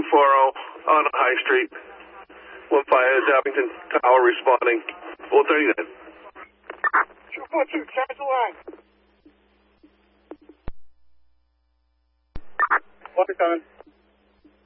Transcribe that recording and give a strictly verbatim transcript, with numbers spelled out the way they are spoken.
forty on High Street. one five Dappington Tower responding. four thirty-nine. two four two, charge the line. Water coming.